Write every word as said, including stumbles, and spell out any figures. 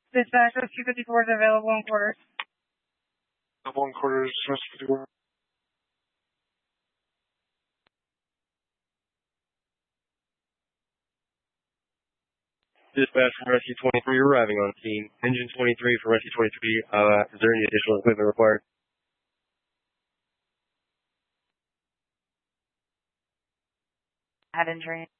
Dispatch, two fifty-four is available in quarters. Available in quarters, fifty-four. Dispatch from Rescue twenty-three, arriving on scene. Engine twenty-three for Rescue twenty-three, uh, is there any additional equipment required? Head injury.